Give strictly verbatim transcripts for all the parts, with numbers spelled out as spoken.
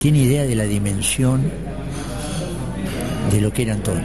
tiene idea de la dimensión de lo que era Antonio.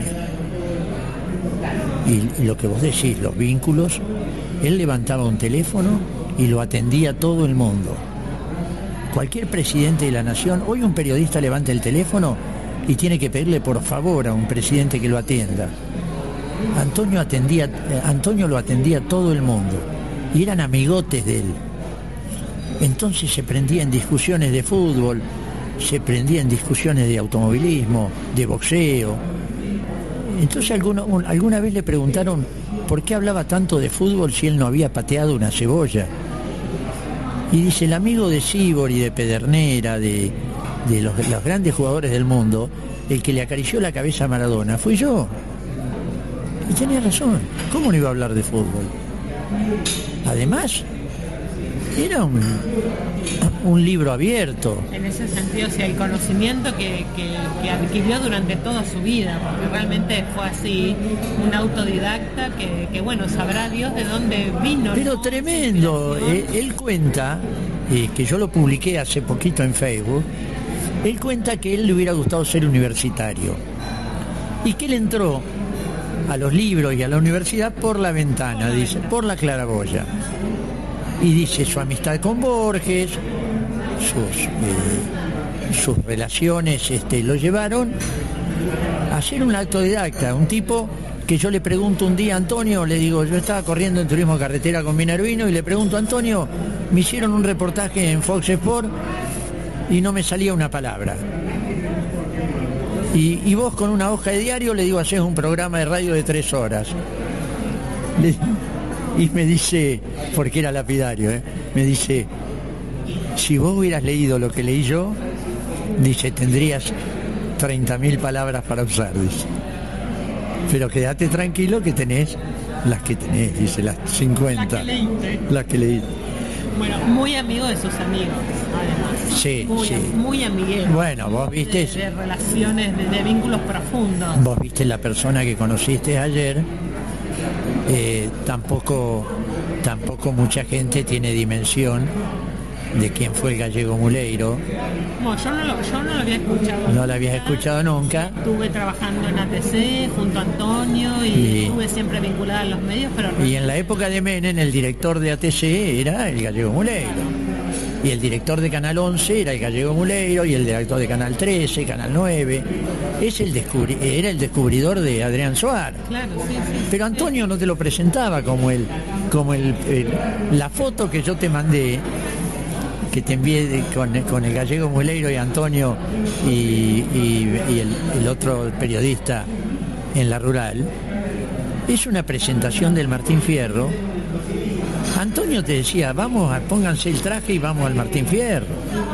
Y, y lo que vos decís, los vínculos, él levantaba un teléfono y lo atendía todo el mundo. Cualquier presidente de la nación, hoy un periodista levanta el teléfono y tiene que pedirle por favor a un presidente que lo atienda. Antonio atendía, eh, Antonio lo atendía todo el mundo y eran amigotes de él. Entonces se prendía en discusiones de fútbol, se prendía en discusiones de automovilismo, de boxeo. Entonces alguno, un, alguna vez le preguntaron por qué hablaba tanto de fútbol si él no había pateado una cebolla. Y dice, el amigo de Sibor y de Pedernera, de, de los, los grandes jugadores del mundo, el que le acarició la cabeza a Maradona, fui yo. Y tenía razón, ¿cómo no iba a hablar de fútbol? Además, era un, un libro abierto. En ese sentido, sí, el conocimiento que, que, que adquirió durante toda su vida, porque realmente fue así, un autodidacta que, que bueno, sabrá Dios de dónde vino. Pero ¿no? Tremendo, él, él cuenta, eh, que yo lo publiqué hace poquito en Facebook, él cuenta que a él le hubiera gustado ser universitario y que él entró a los libros y a la universidad por la ventana, dice, por la claraboya. Y dice su amistad con Borges, sus, eh, sus relaciones este, lo llevaron a ser un autodidacta, un tipo que yo le pregunto un día a Antonio, le digo, yo estaba corriendo en turismo carretera con Minervino y le pregunto a Antonio, me hicieron un reportaje en Fox Sport y no me salía una palabra. Y, y vos con una hoja de diario, le digo, hacés un programa de radio de tres horas. Le, y me dice, porque era lapidario, ¿eh? me dice, si vos hubieras leído lo que leí yo, dice, tendrías treinta mil palabras para usar, dice. Pero quédate tranquilo que tenés las que tenés, dice, las cincuenta. Las que leíste. Las que leíste. Bueno, muy amigo de sus amigos, además. Sí, muy, sí. Muy amiguero. Bueno, vos viste... De, de relaciones, de, de vínculos profundos. Vos viste la persona que conociste ayer, eh, tampoco, tampoco mucha gente tiene dimensión de quién fue el gallego Muleiro. Bueno, yo no lo, yo no lo había escuchado. No lo habías escuchado nunca. Estuve trabajando en A T C junto a Antonio y, y estuve siempre vinculada a los medios, pero... Y en la época de Menem, el director de A T C era el gallego Muleiro. Y el director de Canal once era el gallego Muleiro, y el director de Canal trece, Canal nueve. Es el descubri era el descubridor de Adrián Suárez. Claro, sí, sí. Pero Antonio no te lo presentaba como el, como el, el la foto que yo te mandé, que te envié de, con, con el gallego Muleiro y Antonio y, y, y el, el otro periodista en La Rural, es una presentación del Martín Fierro. Antonio te decía, vamos, a, pónganse el traje y vamos al Martín Fierro.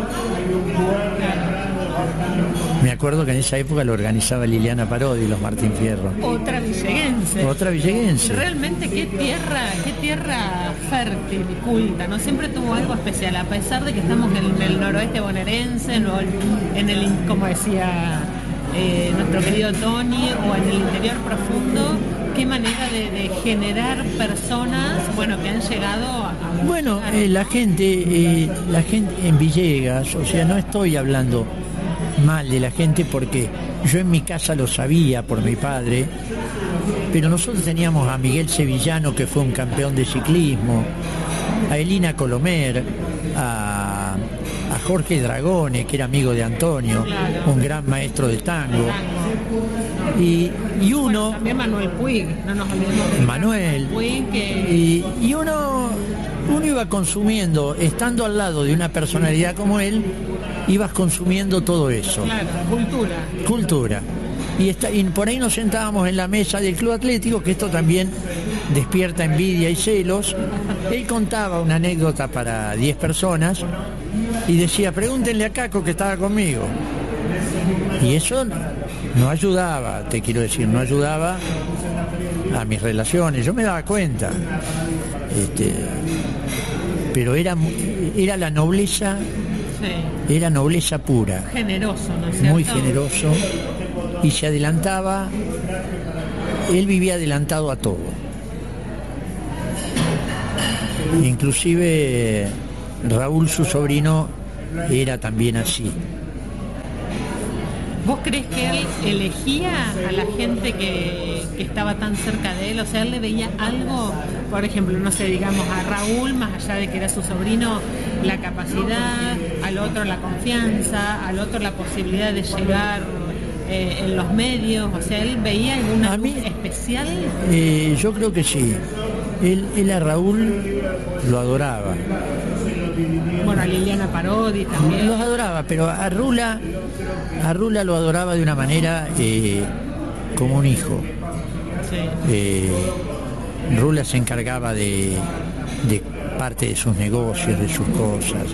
Me acuerdo que en esa época lo organizaba Liliana Parodi, los Martín Fierro. Otra villeguense. Otra villeguense. Realmente qué tierra, qué tierra fértil y culta, ¿no? Siempre tuvo algo especial, a pesar de que estamos en el noroeste bonaerense, en el, en el como decía eh, nuestro querido Tony, o en el interior profundo. Qué manera de, de generar personas, bueno, que han llegado a... Bueno, eh, la gente, eh, la gente en Villegas, o sea, no estoy hablando mal de la gente porque yo en mi casa lo sabía por mi padre, pero nosotros teníamos a Miguel Sevillano, que fue un campeón de ciclismo, a Elina Colomer, a, a Jorge Dragone, que era amigo de Antonio, claro, un gran maestro de tango. Y, y uno... Bueno, también Manuel Puig, no nos olvidemos de Manuel. Puig, que... y, y uno, uno iba consumiendo, estando al lado de una personalidad como él, ibas consumiendo todo eso. Claro, cultura. Cultura. Y, está, y por ahí nos sentábamos en la mesa del Club Atlético, que esto también despierta envidia y celos. Él contaba una anécdota para diez personas y decía, pregúntenle a Caco que estaba conmigo. Y eso no ayudaba, te quiero decir, no ayudaba a mis relaciones. Yo me daba cuenta. Este, pero era, era la nobleza, sí, era nobleza pura. Generoso, ¿no es cierto? Muy generoso. Y se adelantaba, él vivía adelantado a todo. Inclusive Raúl, su sobrino, era también así. ¿Vos crees que él elegía a la gente que, que estaba tan cerca de él? O sea, él le veía algo, por ejemplo, no sé, digamos a Raúl, más allá de que era su sobrino, la capacidad, al otro la confianza, al otro la posibilidad de llegar eh, en los medios. O sea, él veía alguna luz especial. Eh, yo creo que sí. Él, él a Raúl lo adoraba. Bueno, a Liliana Parodi también. Los adoraba, pero a Rula, a Rula lo adoraba de una manera eh, como un hijo. Sí. Eh, Rula se encargaba de, de parte de sus negocios, de sus cosas.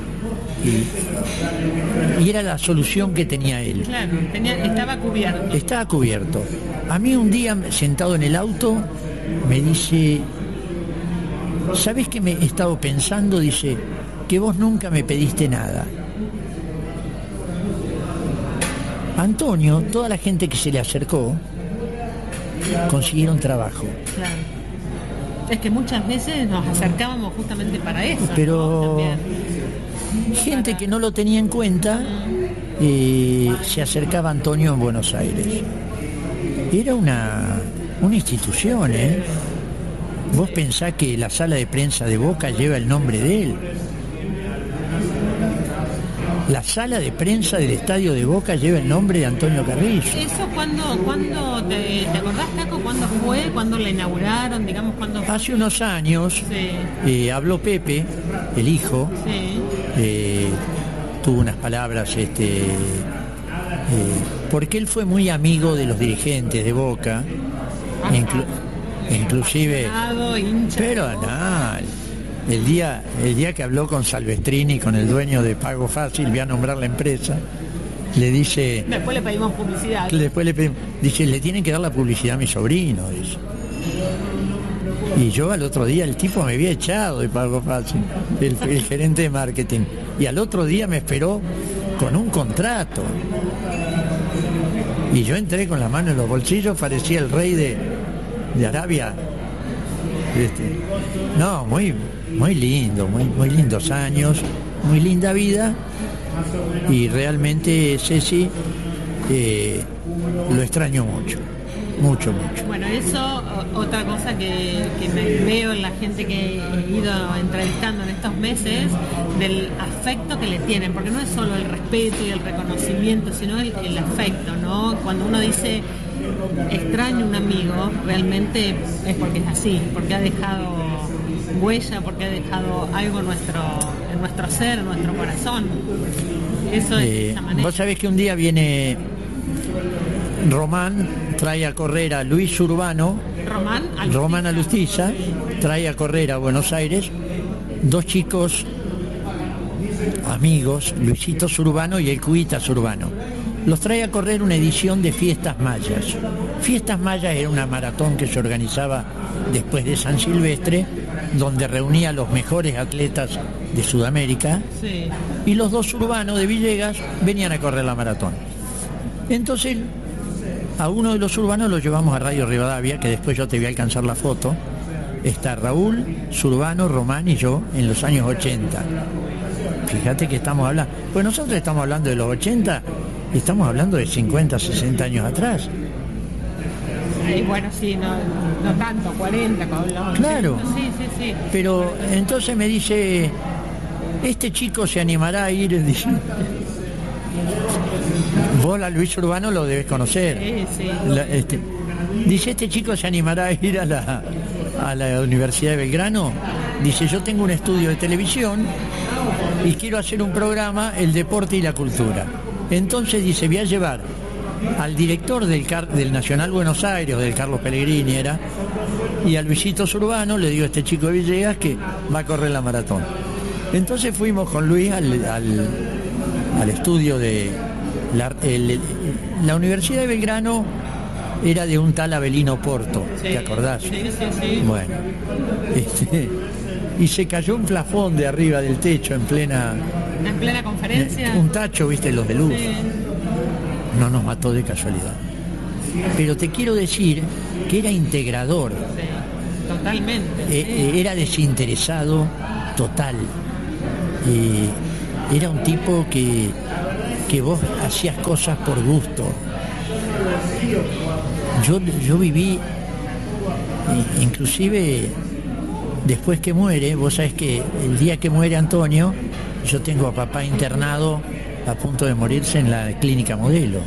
Y, y era la solución que tenía él. Claro, tenía, estaba cubierto. Estaba cubierto. A mí un día, sentado en el auto, me dice, ¿sabés qué me he estado pensando? Dice, que vos nunca me pediste nada. Antonio, toda la gente que se le acercó, consiguieron trabajo. Claro. Es que muchas veces nos acercábamos justamente para eso. Pero ¿no? gente que no lo tenía en cuenta, eh, se acercaba a Antonio en Buenos Aires. Era una, una institución, ¿eh? Vos pensás que la sala de prensa de Boca lleva el nombre de él. La sala de prensa del estadio de Boca lleva el nombre de Antonio Carrillo. ¿Eso cuándo, cuándo te, te acordás, Caco, cuándo fue? ¿Cuándo la inauguraron? Digamos, ¿cuándo fue? Hace unos años, sí. eh, habló Pepe, el hijo, sí. eh, tuvo unas palabras, este, eh, porque él fue muy amigo de los dirigentes de Boca, inclu inclusive, pero nada. El día, el día que habló con Salvestrini, con el dueño de Pago Fácil, voy a nombrar la empresa, le dice... Después le pedimos publicidad. Después le pedimos, dice, le tienen que dar la publicidad a mi sobrino, dice. Y yo al otro día, el tipo me había echado de Pago Fácil, el, el gerente de marketing. Y al otro día me esperó con un contrato. Y yo entré con la mano en los bolsillos, parecía el rey de, de Arabia. Este, no, muy... Muy lindo, muy, muy lindos años, muy linda vida, y realmente Ceci eh, lo extraño mucho, mucho, mucho. Bueno, eso, otra cosa que, que me veo en la gente que he ido entrevistando en estos meses, del afecto que le tienen, porque no es solo el respeto y el reconocimiento, sino el, el afecto, ¿no? Cuando uno dice extraño un amigo, realmente es porque es así, porque ha dejado huella, porque ha dejado algo en nuestro, en nuestro ser, en nuestro corazón. Eso es eh, de esa manera. Vos sabés que un día viene Román, trae a correr a Luis Urbano, Román Alustiza, Román Alustiza, trae a correr a Buenos Aires dos chicos amigos, Luisito Urbano y el Cuita Urbano. Los trae a correr una edición de Fiestas Mayas. Fiestas Mayas era una maratón que se organizaba después de San Silvestre, donde reunía a los mejores atletas de Sudamérica, sí. Y los dos urbanos de Villegas venían a correr la maratón. Entonces, a uno de los urbanos lo llevamos a Radio Rivadavia, que después yo te voy a alcanzar la foto. Está Raúl, Zurbano, Román y yo en los años ochenta. Fíjate que estamos hablando, pues nosotros estamos hablando de los ochenta, estamos hablando de cincuenta, sesenta años atrás. Y bueno, sí, no, no tanto, cuarenta, hablamos. Claro. Sí, sí, sí. Pero entonces me dice, este chico se animará a ir, dice. Vos a Luis Urbano lo debes conocer. Sí, sí. La, este, dice, este chico se animará a ir a la, a la Universidad de Belgrano. Dice, yo tengo un estudio de televisión y quiero hacer un programa, el deporte y la cultura. Entonces dice, voy a llevar al director del, Car del Nacional Buenos Aires, del Carlos Pellegrini era, y a Luisito Urbano, le digo a este chico de Villegas que va a correr la maratón. Entonces fuimos con Luis al, al, al estudio de la, el, la Universidad de Belgrano, era de un tal Avelino Porto, sí, ¿te acordás? Sí, sí, sí. Bueno, este, y se cayó un plafón de arriba del techo en plena... En plena conferencia. Un tacho, viste, los de luz. Sí. No nos mató de casualidad. Pero te quiero decir que era integrador. Sí, totalmente. Eh, sí. Era desinteresado total. Eh, era un tipo que que vos hacías cosas por gusto. Yo, yo viví, inclusive después que muere, vos sabés que el día que muere Antonio, yo tengo a papá internado a punto de morirse en la clínica Modelo.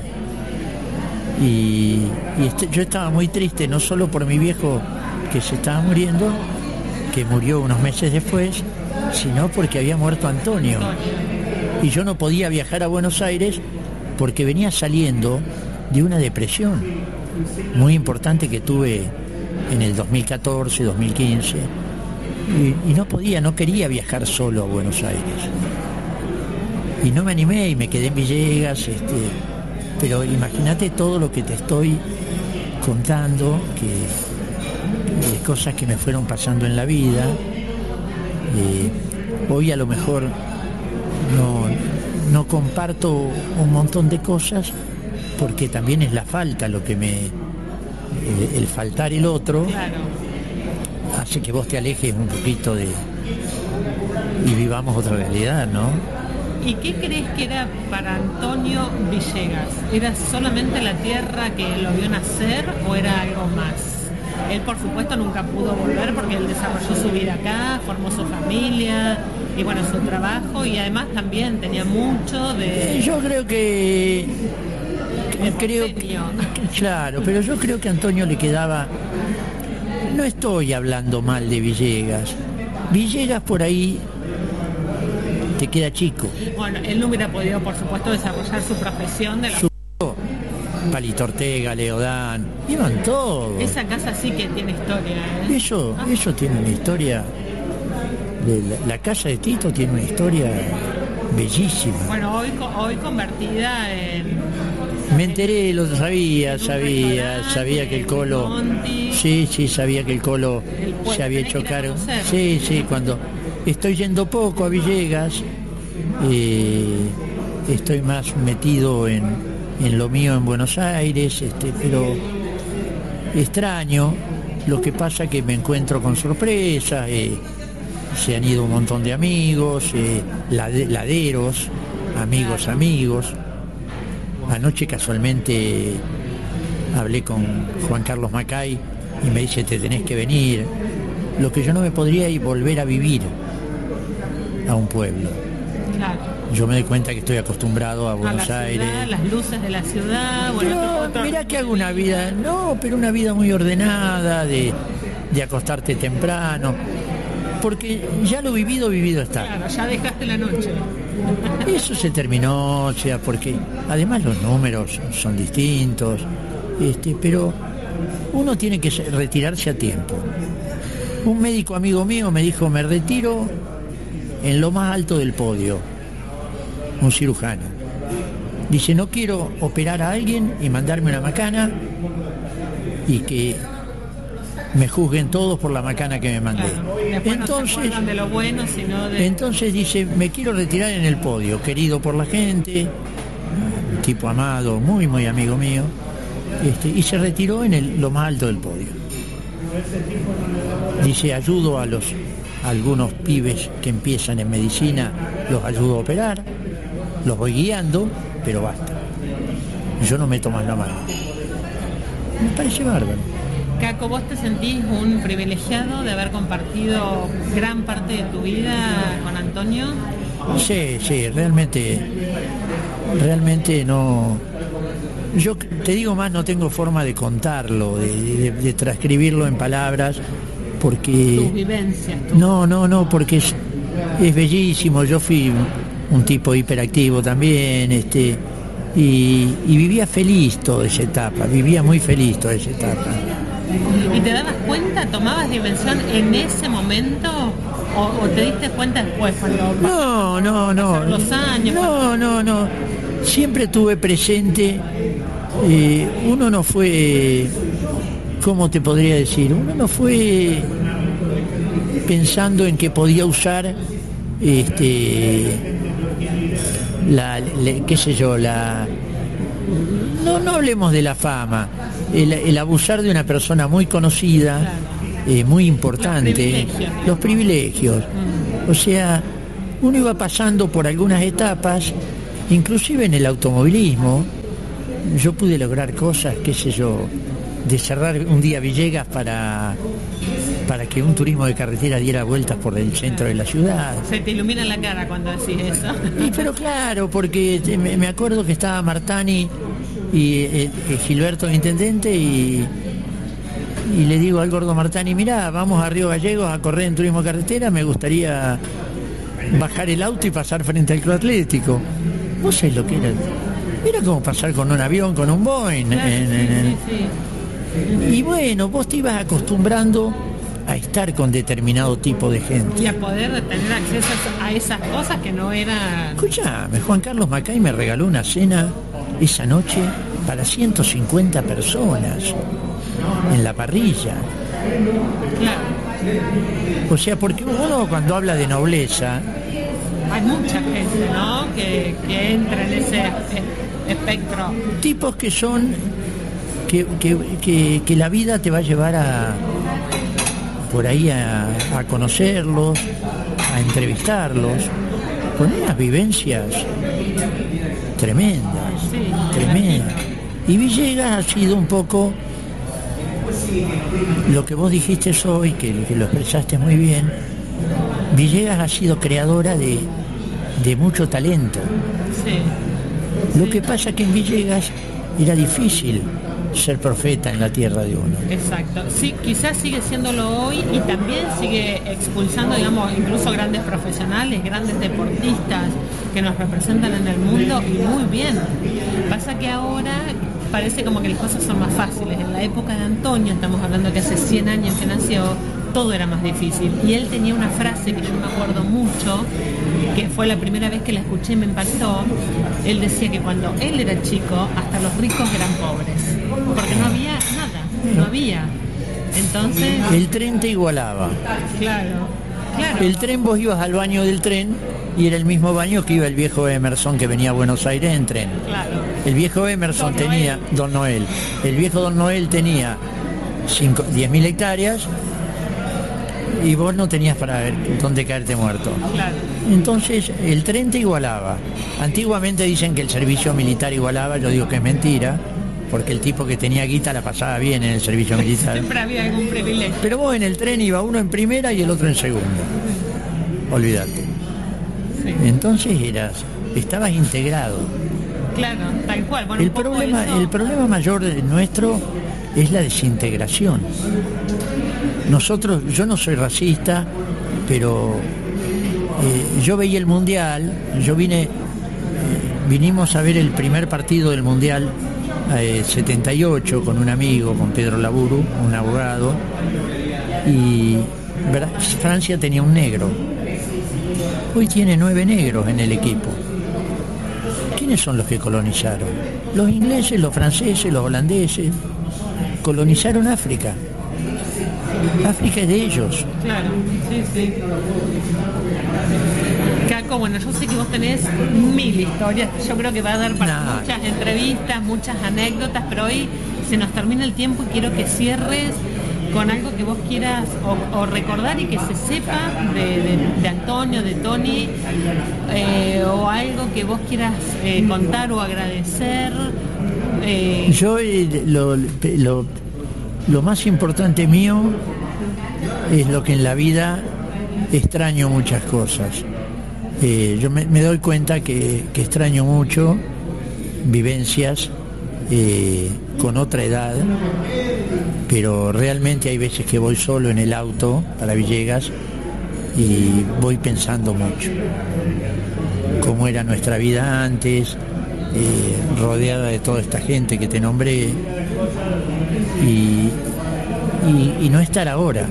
Y, y este, yo estaba muy triste, no solo por mi viejo que se estaba muriendo, que murió unos meses después, sino porque había muerto Antonio. Y yo no podía viajar a Buenos Aires porque venía saliendo de una depresión muy importante que tuve en el dos mil catorce, dos mil quince. Y, y no podía, no quería viajar solo a Buenos Aires. Y no me animé y me quedé en Villegas, este, pero imagínate todo lo que te estoy contando, que, que cosas que me fueron pasando en la vida. Eh, hoy a lo mejor no, no comparto un montón de cosas porque también es la falta lo que me... El, el faltar el otro, claro, hace que vos te alejes un poquito de... y vivamos otra realidad, ¿no? ¿Y qué crees que era para Antonio Villegas? ¿Era solamente la tierra que lo vio nacer o era algo más? Él, por supuesto, nunca pudo volver porque él desarrolló su vida acá, formó su familia y, bueno, su trabajo, y además también tenía mucho de... Yo creo que... de creo que, claro, pero yo creo que a Antonio le quedaba... No estoy hablando mal de Villegas. Villegas por ahí te queda chico. Bueno, él no hubiera podido, por supuesto, desarrollar su profesión de la... Su... Palito Ortega, Leodán, iban todos. Esa casa sí que tiene historia, ¿eh? Eso, ah. eso tiene una historia. La, la casa de Tito tiene una historia bellísima. Bueno, hoy, hoy convertida en... Me enteré, lo sabía, sabía, sabía que el Colo... Monti, sí, sí, sabía que el Colo el se había hecho cargo. Sí, sí, cuando estoy yendo poco a Villegas, eh, estoy más metido en, en lo mío en Buenos Aires, este, pero extraño. Lo que pasa que me encuentro con sorpresas, eh, se han ido un montón de amigos, eh, laderos, amigos, amigos. Anoche casualmente hablé con Juan Carlos Macay y me dice, te tenés que venir. Lo que yo no me podría ir volver a vivir a un pueblo. Claro. Yo me doy cuenta que estoy acostumbrado a Buenos a la Aires. Ciudad, las luces de la ciudad. Bueno, pero otro, otro... mirá que hago una vida, no, pero una vida muy ordenada, de, de acostarte temprano. Porque ya lo vivido, vivido está. Claro, ya dejaste la noche. Eso se terminó, o sea, porque además los números son distintos, este, pero uno tiene que retirarse a tiempo. Un médico amigo mío me dijo, me retiro en lo más alto del podio, un cirujano. Dice, no quiero operar a alguien y mandarme una macana y que me juzguen todos por la macana que me mandé. Claro, entonces, no de lo bueno, sino de... entonces dice, me quiero retirar en el podio, querido por la gente, un tipo amado, muy muy amigo mío, este, y se retiró en el, lo más alto del podio. Dice, ayudo a los a algunos pibes que empiezan en medicina, los ayudo a operar, los voy guiando, pero basta. Yo no meto más la mano. Me parece bárbaro. Caco, ¿vos te sentís un privilegiado de haber compartido gran parte de tu vida con Antonio? Sí, sí, realmente, realmente no... Yo te digo más, no tengo forma de contarlo, de, de, de transcribirlo en palabras, porque... Tus vivencias. Tu... No, no, no, porque es, es bellísimo. Yo fui un, un tipo hiperactivo también, este, y, y vivía feliz toda esa etapa, vivía muy feliz toda esa etapa. ¿Y te dabas cuenta, tomabas dimensión en ese momento o, o te diste cuenta después cuando no, no, no, los años? No, cuando... no, no. Siempre tuve presente, eh, uno no fue, ¿cómo te podría decir? Uno no fue pensando en que podía usar, este, la, la qué sé yo, la... No, no hablemos de la fama, el, el abusar de una persona muy conocida, claro. eh, muy importante, los privilegios. Los privilegios. Mm. O sea, uno iba pasando por algunas etapas Inclusive en el automovilismo, yo pude lograr cosas, qué sé yo, de cerrar un día Villegas para, para que un turismo de carretera diera vueltas por el centro de la ciudad. Se te ilumina la cara cuando decís eso. Y, pero claro, porque me, me acuerdo que estaba Martani y eh, eh, Gilberto, el intendente, y, y le digo al gordo Martani, mirá, vamos a Río Gallegos a correr en turismo de carretera, me gustaría bajar el auto y pasar frente al Club Atlético. ¿Vos sabés lo que era? Era como pasar con un avión, con un Boeing. Claro, en, sí, en, en... sí, sí. Y bueno, vos te ibas acostumbrando a estar con determinado tipo de gente. Y a poder tener acceso a esas cosas que no eran... Escuchame, Juan Carlos Macay me regaló una cena esa noche para ciento cincuenta personas en la parrilla. Claro. O sea, porque uno cuando habla de nobleza... Hay mucha gente, ¿no?, que, que entra en ese espectro. Tipos que son... Que, que, que, que la vida te va a llevar a... por ahí a, a conocerlos, a entrevistarlos, con unas vivencias tremendas, Sí, tremendas. Y Villegas ha sido un poco lo que vos dijiste hoy, que, que lo expresaste muy bien. Villegas ha sido creadora de, de mucho talento. Sí. Lo Sí. que pasa que en Villegas era difícil ser profeta en la tierra de uno. Exacto. Sí, quizás sigue siéndolo hoy y también sigue expulsando, digamos, incluso grandes profesionales, grandes deportistas que nos representan en el mundo y muy bien. Pasa que ahora parece como que las cosas son más fáciles. En la época de Antonio, estamos hablando que hace cien años que nació, todo era más difícil. Y él tenía una frase que yo me acuerdo mucho, que fue la primera vez que la escuché y me impactó. Él decía que cuando él era chico, hasta los ricos eran pobres, porque no había nada, no había. Entonces... El tren te igualaba. Claro, claro. El tren, vos ibas al baño del tren y era el mismo baño que iba el viejo Emerson que venía a Buenos Aires en tren. Claro. El viejo Emerson Don tenía, Noel. Don Noel, el viejo Don Noel tenía diez mil hectáreas y vos no tenías para ver dónde caerte muerto. Claro. Entonces el tren te igualaba. Antiguamente dicen que el servicio militar igualaba, yo digo que es mentira, porque el tipo que tenía guita la pasaba bien en el servicio militar. Siempre había algún privilegio. Pero vos en el tren iba uno en primera y el otro en segunda. Olvídate. Sí. Entonces eras, estabas integrado. Claro, tal cual. Bueno, El un poco problema, eso- el problema mayor de nuestro es la desintegración. Nosotros, yo no soy racista, pero eh, yo veía el mundial, yo vine, eh, vinimos a ver el primer partido del mundial eh, setenta y ocho con un amigo, con Pedro Laburu, un abogado, y Bra- Francia tenía un negro. Hoy tiene nueve negros en el equipo. ¿Quiénes son los que colonizaron? Los ingleses, los franceses, los holandeses. Colonizaron África. África es de ellos. Claro, sí, sí. Caco, bueno, yo sé que vos tenés mil historias, yo creo que va a dar para No. muchas entrevistas, muchas anécdotas, pero hoy se nos termina el tiempo y quiero que cierres con algo que vos quieras o, o recordar y que se sepa de, de, de Antonio, de Tony, eh, o algo que vos quieras eh, contar o agradecer. Eh, Yo eh, lo, lo, lo más importante mío es lo que en la vida extraño muchas cosas. Eh, yo me, me doy cuenta que, que extraño mucho vivencias eh, con otra edad, pero realmente hay veces que voy solo en el auto para Villegas y voy pensando mucho cómo era nuestra vida antes, eh, rodeada de toda esta gente que te nombré, y, y, y no estar ahora.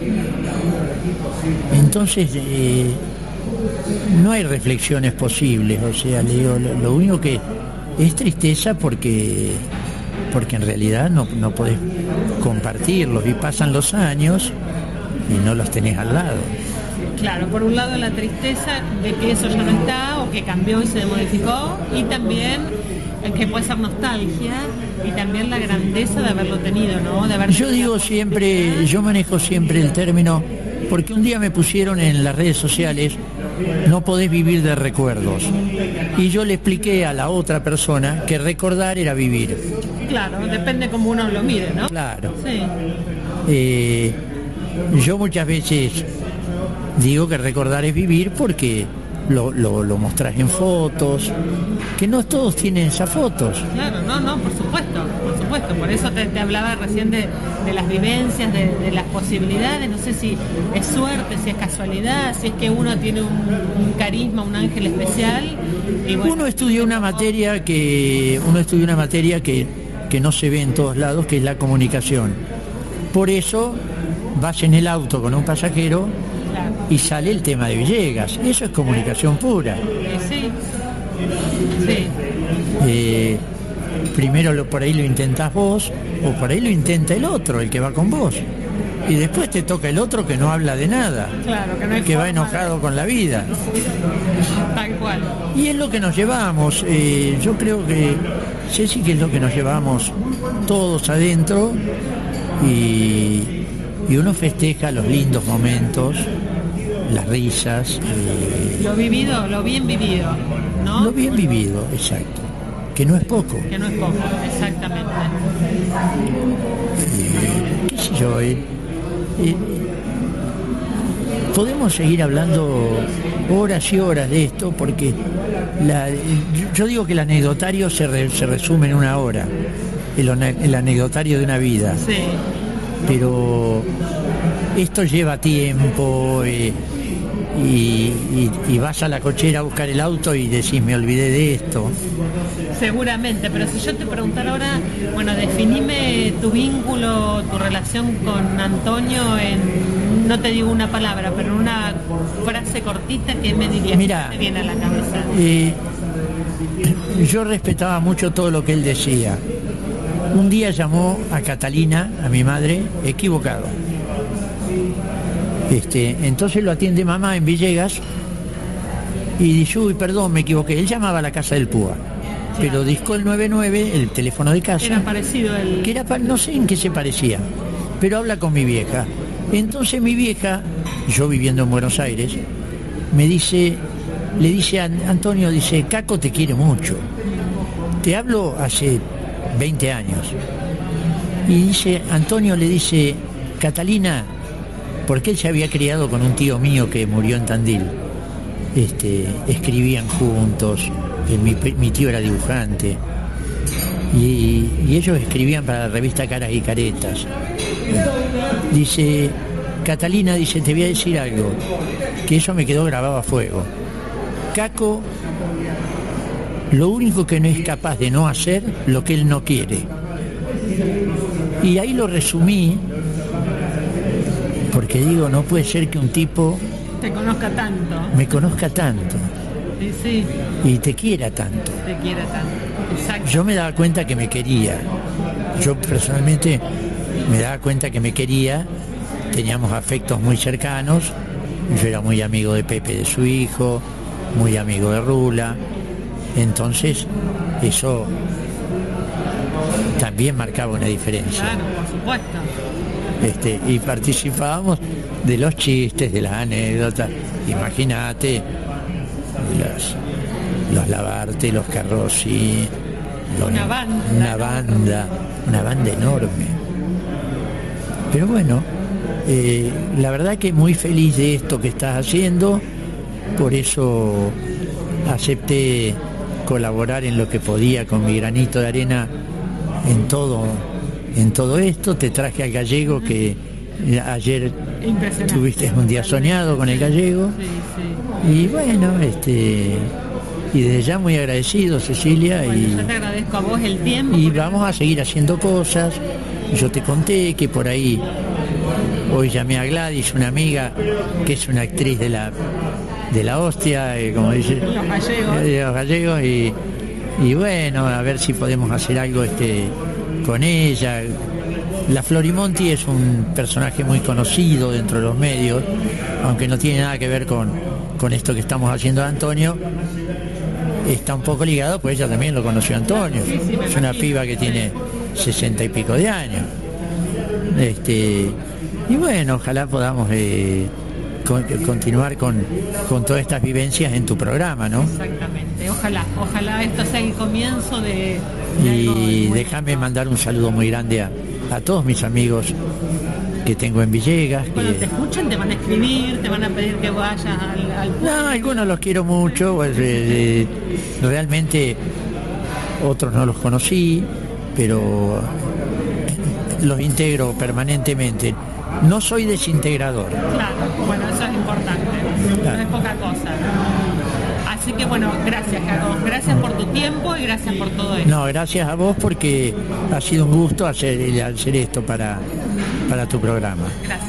Entonces eh, no hay reflexiones posibles, o sea, le digo, lo, lo único que es tristeza porque porque en realidad no, no podés compartirlos y pasan los años y no los tenés al lado. Claro, por un lado la tristeza de que eso ya no está o que cambió y se modificó, y también el que puede ser nostalgia y también la grandeza de haberlo tenido, ¿no? De haber Yo tenido digo la siempre, yo manejo siempre el término, porque un día me pusieron en las redes sociales no podés vivir de recuerdos. Y yo le expliqué a la otra persona que recordar era vivir. Claro, depende cómo uno lo mire, ¿no? Claro. Sí. Eh, yo muchas veces digo que recordar es vivir porque lo, lo, lo mostrás en fotos, que no todos tienen esas fotos. Claro, no, no, por supuesto, por supuesto. Por eso te, te hablaba recién de, de las vivencias, de, de las posibilidades. No sé si es suerte, si es casualidad, si es que uno tiene un, un carisma, un ángel especial. Y bueno, uno estudió una materia que uno estudió una materia que, que no se ve en todos lados, que es la comunicación. Por eso vas en el auto con un pasajero, claro, y sale el tema de Villegas. Eso es comunicación pura. Sí, sí. Eh, primero lo, por ahí lo intentás vos, o por ahí lo intenta el otro, el que va con vos. Y después te toca el otro que no habla de nada, claro, que, no hay que va forma enojado de... con la vida. Tal cual. Y es lo que nos llevamos. Eh, yo creo que, Ceci, que es lo que nos llevamos todos adentro, y, y uno festeja los lindos momentos, las risas. Eh, lo vivido, lo bien vivido, ¿no? Lo bien vivido, exacto. Que no es poco. Que no es poco, exactamente. Eh, ¿Qué sé yo? Eh, eh, podemos seguir hablando horas y horas de esto porque la, yo digo que el anecdotario se, re, se resume en una hora, el, el anecdotario de una vida. Sí. Pero esto lleva tiempo, eh, y, y, y vas a la cochera a buscar el auto y decís, me olvidé de esto. Seguramente, pero si yo te preguntara ahora, bueno, definime tu vínculo, tu relación con Antonio en, no te digo una palabra, pero en una frase cortita, ¿qué me dirías? Mira, ¿Qué te viene a la cabeza? Eh, yo respetaba mucho todo lo que él decía. Un día llamó a Catalina, a mi madre, equivocado. Este, entonces lo atiende mamá en Villegas y dice, uy, perdón, me equivoqué. Él llamaba a la casa del Púa, pero discó el noventa y nueve, el teléfono de casa. Era parecido el... Que era, no sé en qué se parecía, pero habla con mi vieja. Entonces mi vieja, yo viviendo en Buenos Aires, me dice, le dice a Antonio, dice, Caco te quiere mucho. Te hablo hace veinte años. Y dice, Antonio le dice, Catalina, porque él se había criado con un tío mío que murió en Tandil. Este, escribían juntos, mi, mi tío era dibujante, y, y ellos escribían para la revista Caras y Caretas. Dice, Catalina, dice, te voy a decir algo, que eso me quedó grabado a fuego. Caco, lo único que no es capaz de no hacer, lo que él no quiere. Y ahí lo resumí, porque digo, no puede ser que un tipo te conozca tanto, me conozca tanto, sí, sí, y te quiera tanto. Te quiera tanto. Exacto. Yo me daba cuenta que me quería. Yo personalmente me daba cuenta que me quería. Teníamos afectos muy cercanos. Yo era muy amigo de Pepe, de su hijo, muy amigo de Rula. Entonces, eso también marcaba una diferencia. Claro, por supuesto. Este, y participábamos de los chistes, de las anécdotas. Imagínate, los, los Labarte, los Carrossi, los, una banda, una banda, una banda enorme. Pero bueno, eh, la verdad que muy feliz de esto que estás haciendo, por eso acepté colaborar en lo que podía con mi granito de arena en todo, en todo esto. Te traje al Gallego, que ayer tuviste un día soñado con el Gallego. Sí, sí. Y bueno, este y desde ya muy agradecido, Cecilia. Bueno, y yo te agradezco a vos el tiempo. Y vamos a seguir haciendo cosas. Yo te conté que por ahí hoy llamé a Gladys, una amiga que es una actriz de la de la hostia, eh, como dice, los gallegos, de los gallegos, y, y bueno, a ver si podemos hacer algo este con ella. La Florimonti es un personaje muy conocido dentro de los medios, aunque no tiene nada que ver con, con esto que estamos haciendo de Antonio. Está un poco ligado, pues ella también lo conoció a Antonio. Sí, sí, es una piba que tiene sesenta y pico de años. Este, y bueno, ojalá podamos eh, con, continuar con, con todas estas vivencias en tu programa, ¿no? Exactamente, ojalá, ojalá esto sea el comienzo de... de y déjame mandar un saludo muy grande a, a todos mis amigos que tengo en Villegas. Cuando que... te escuchan te van a escribir, te van a pedir que vayas al, al pueblo. No, algunos los quiero mucho, pues, eh, realmente otros no los conocí, pero los integro permanentemente. No soy desintegrador. Claro, bueno, eso es importante, claro. No es poca cosa. Así que bueno, gracias, Carlos, gracias por tu tiempo y gracias por todo esto. No, gracias a vos porque ha sido un gusto hacer, hacer esto para, para tu programa. Gracias.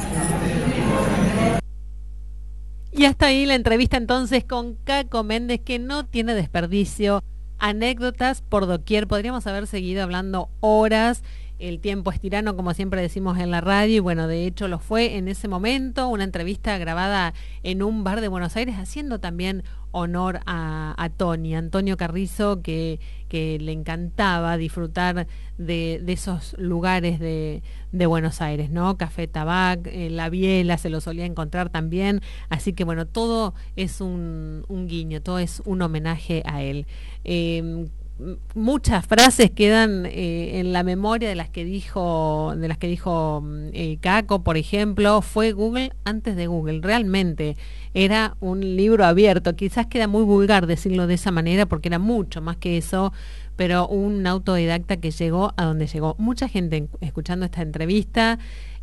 Y hasta ahí la entrevista entonces con Caco Méndez, que no tiene desperdicio, anécdotas por doquier, podríamos haber seguido hablando horas. El tiempo es tirano, como siempre decimos en la radio, y bueno, de hecho lo fue en ese momento, una entrevista grabada en un bar de Buenos Aires, haciendo también honor a, a Tony, Antonio Carrizo, que, que le encantaba disfrutar de, de esos lugares de, de Buenos Aires, ¿no? Café Tabac, eh, La Biela, se lo solía encontrar también, así que bueno, todo es un, un guiño, todo es un homenaje a él. Eh, Muchas frases quedan eh, en la memoria de las que dijo, de las que dijo eh, Caco, por ejemplo, fue Google antes de Google. Realmente era un libro abierto. Quizás queda muy vulgar decirlo de esa manera porque era mucho más que eso, pero un autodidacta que llegó a donde llegó. Mucha gente escuchando esta entrevista.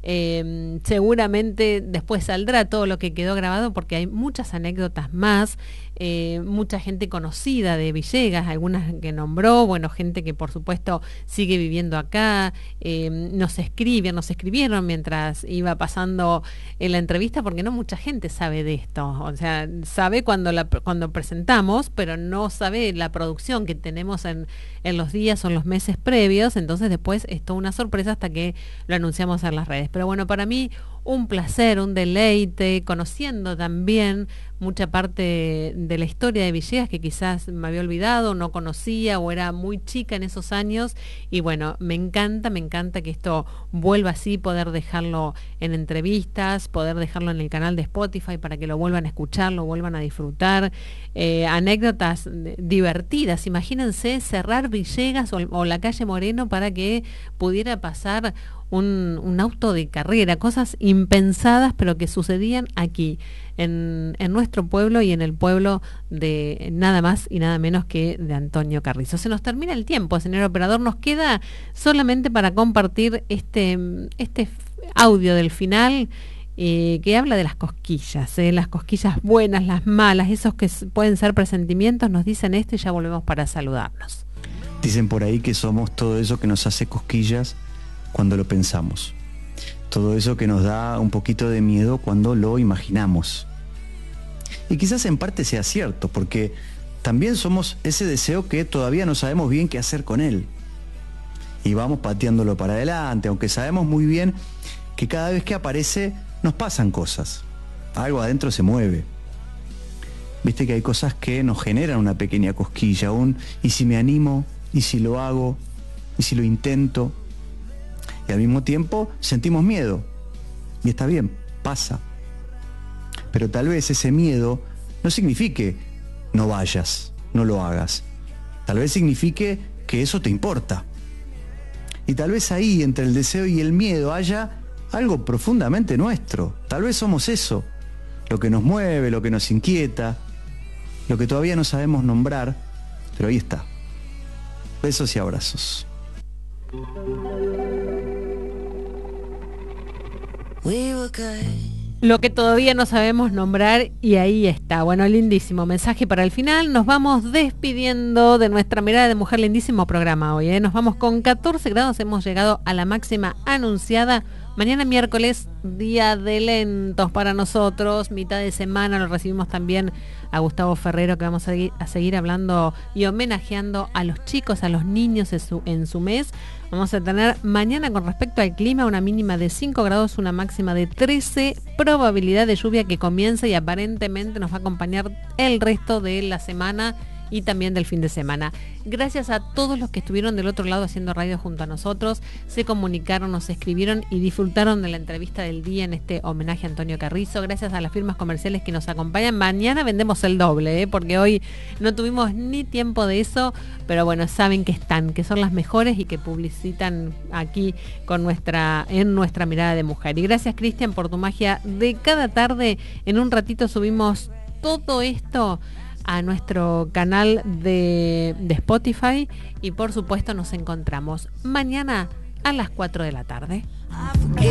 Eh, seguramente después saldrá todo lo que quedó grabado porque hay muchas anécdotas más, eh, mucha gente conocida de Villegas, algunas que nombró, bueno, gente que por supuesto sigue viviendo acá, eh, nos escribieron, nos escribieron mientras iba pasando en la entrevista porque no mucha gente sabe de esto, o sea, sabe cuando, la, cuando presentamos, pero no sabe la producción que tenemos en, en los días o en los meses previos, entonces después es toda una sorpresa hasta que lo anunciamos en las redes. Pero bueno, para mí un placer, un deleite, conociendo también mucha parte de la historia de Villegas que quizás me había olvidado, no conocía o era muy chica en esos años. Y bueno, me encanta, me encanta que esto vuelva así, poder dejarlo en entrevistas, poder dejarlo en el canal de Spotify para que lo vuelvan a escuchar, lo vuelvan a disfrutar. Eh, anécdotas divertidas, imagínense cerrar Villegas o, o la calle Moreno para que pudiera pasar Un, un auto de carrera, cosas impensadas pero que sucedían aquí, en, en nuestro pueblo y en el pueblo de nada más y nada menos que de Antonio Carrizo. Se nos termina el tiempo, señor operador, nos queda solamente para compartir este, este audio del final eh, que habla de las cosquillas, eh, las cosquillas buenas, las malas, esos que pueden ser presentimientos, nos dicen esto y ya volvemos para saludarnos. Dicen por ahí que somos todo eso que nos hace cosquillas cuando lo pensamos, todo eso que nos da un poquito de miedo cuando lo imaginamos. Y quizás en parte sea cierto, porque también somos ese deseo que todavía no sabemos bien qué hacer con él. Y vamos pateándolo para adelante, aunque sabemos muy bien que cada vez que aparece nos pasan cosas. Algo adentro se mueve. Viste que hay cosas que nos generan una pequeña cosquilla, un ¿y si me animo? ¿Y si lo hago? ¿Y si lo intento? Y al mismo tiempo sentimos miedo. Y está bien, pasa. Pero tal vez ese miedo no signifique no vayas, no lo hagas. Tal vez signifique que eso te importa. Y tal vez ahí, entre el deseo y el miedo, haya algo profundamente nuestro. Tal vez somos eso, lo que nos mueve, lo que nos inquieta, lo que todavía no sabemos nombrar, pero ahí está. Besos y abrazos. Lo que todavía no sabemos nombrar y ahí está. Bueno, lindísimo mensaje para el final. Nos vamos despidiendo de nuestra mirada de mujer. Lindísimo programa hoy, ¿eh? Nos vamos con catorce grados. Hemos llegado a la máxima anunciada. Mañana miércoles, día de lentos para nosotros, mitad de semana. Lo recibimos también a Gustavo Ferrero, que vamos a seguir, a seguir hablando y homenajeando a los chicos, a los niños en su, en su mes. Vamos a tener mañana, con respecto al clima, una mínima de cinco grados, una máxima de trece, probabilidad de lluvia que comienza y aparentemente nos va a acompañar el resto de la semana y también del fin de semana. Gracias a todos los que estuvieron del otro lado haciendo radio junto a nosotros, se comunicaron, nos escribieron y disfrutaron de la entrevista del día en este homenaje a Antonio Carrizo. Gracias a las firmas comerciales que nos acompañan. Mañana vendemos el doble, ¿eh? Porque hoy no tuvimos ni tiempo de eso, pero bueno, saben que están, que son las mejores y que publicitan aquí con nuestra, en nuestra mirada de mujer. Y gracias, Cristian, por tu magia de cada tarde. En un ratito subimos todo esto a nuestro canal de, de Spotify y por supuesto nos encontramos mañana a las cuatro de la tarde.